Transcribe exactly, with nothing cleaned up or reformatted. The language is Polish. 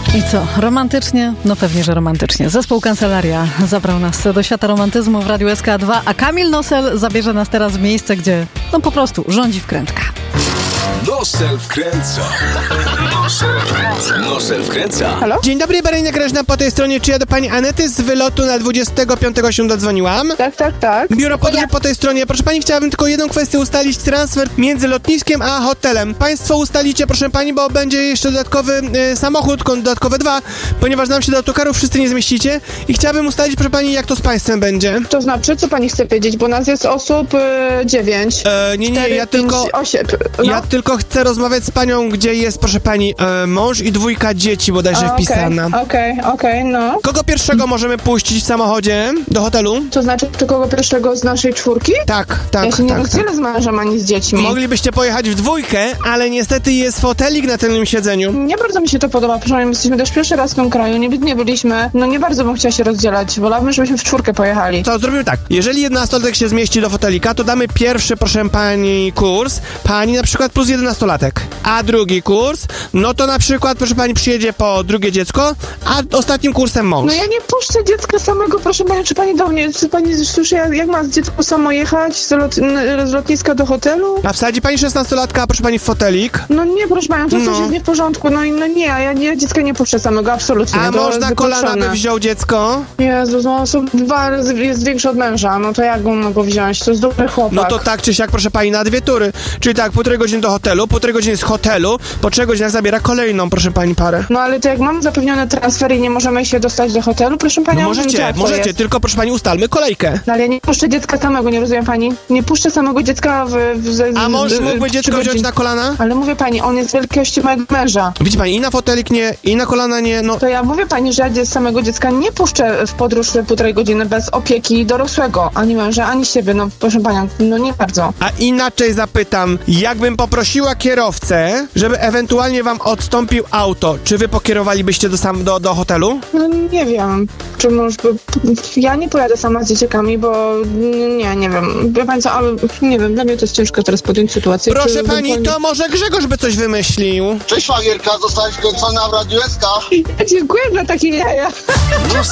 I co, romantycznie? No pewnie, że romantycznie. Zespół Kancelaria zabrał nas do świata romantyzmu w Radiu S K dwa, a Kamil Nosel zabierze nas teraz w miejsce, gdzie no po prostu rządzi wkrętka. Nosel wkręca. Nosel wkręca. Nosel wkręca. Halo? Dzień dobry, Baryjna Grażyna po tej stronie. Czy ja do pani Anety z wylotu na dwudziestego piątego się dodzwoniłam? Tak, tak, tak. Biuro podróży po tej stronie. Proszę pani, chciałabym tylko jedną kwestię ustalić. Transfer między lotniskiem a hotelem. Państwo ustalicie, proszę pani, bo będzie jeszcze dodatkowy y, samochód, dodatkowe dwa, ponieważ nam się do autokarów wszyscy nie zmieścicie. I chciałabym ustalić, proszę pani, jak to z państwem będzie. To znaczy, co pani chce wiedzieć? Bo nas jest osób y, dziewięć. E, nie, nie, cztery, ja pięć, tylko... osiem. No. Ja tylko chcę rozmawiać z panią, gdzie jest, proszę pani, e, mąż i dwójka dzieci bodajże A, wpisana. Okej, okej, okay, okay, no. Kogo pierwszego możemy puścić w samochodzie do hotelu? To znaczy, czy kogo pierwszego z naszej czwórki? Tak, tak, Ja się nie tak, rozdzielę tak. z mężem ani z dziećmi. Moglibyście pojechać w dwójkę, ale niestety jest fotelik na tylnym siedzeniu. Nie bardzo mi się to podoba, proszę, my jesteśmy też pierwszy raz w tym kraju, nie, nie byliśmy, no nie bardzo bym chciała się rozdzielać, wolałabym, żebyśmy w czwórkę pojechali. To zrobimy tak, jeżeli jedenastolatek się zmieści do fotelika, to damy pierwszy, proszę pani, kurs, pani na przykład plus jedenastolatek, a drugi kurs, no to na przykład, proszę pani, przyjedzie po drugie dziecko, a ostatnim kursem mąż. No ja nie puszczę dziecka samego, proszę pani, czy pani do mnie, czy pani słyszy, jak, jak ma dziecko samo jechać z, lot, z lotniska do hotelu? A wsadzi pani szesnastolatka, proszę pani, w fotelik? No nie, proszę pani, to No. coś jest nie w porządku, no i no nie, ja, ja dziecka nie puszczę samego, absolutnie. A to można jest kolana by wykluczone. wziął dziecko? Jezus, no są dwa razy jest większy od męża, no to jak go mogę wziąć, to jest dobry chłopak. No to tak czy siak, proszę pani, na dwie tury. Czyli tak, półtorej godziny do hotelu, półtorej godziny z hotelu, po trzech godzinach zabiera kolejną, proszę pani, parę. No ale to jak mam zapewnione transfery i nie możemy się dostać do hotelu, proszę pani, No ja możecie, wiem, jak to możecie, jest. tylko proszę pani, ustalmy kolejkę. No ale ja nie puszczę dziecka samego, nie rozumie pani? Nie puszczę samego dziecka w... w, w A mąż w- mógłby w dziecko trzy wziąć godziny. na kolana? Ale mówię pani, on jest wielkości mojego męża. Widzi pani, i na fotelik nie, i na kolana nie, no... To ja mówię pani, że ja dzie- samego dziecka nie puszczę w podróż półtorej godziny bez opieki dorosłego, ani męża, ani siebie, no proszę panią, no nie bardzo. A inaczej zapytam, jakbym poprosiła kierowcę, żeby ewentualnie wam odstąpił auto, czy wy pokierowalibyście do, sam, do, do hotelu? No nie wiem, czy mąż by... Ja nie pojadę sama z dzieciakami, bo nie, nie wiem. Wie pani co, ale nie wiem, dla mnie to jest ciężko teraz podjąć sytuację. Proszę czy pani, ewentualnie- to może Grzegorz by coś wymyślił. Cześć szwagierka, zostałeś wkręcona w Radiu S K. Dziękuję za takie jaja.